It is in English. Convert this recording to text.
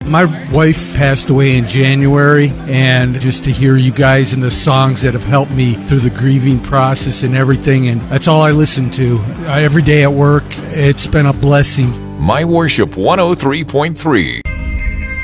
My wife passed away in January, and just to hear you guys and the songs that have helped me through the grieving process and everything, and that's all I listen to. Every day at work, it's been a blessing. My Worship 103.3.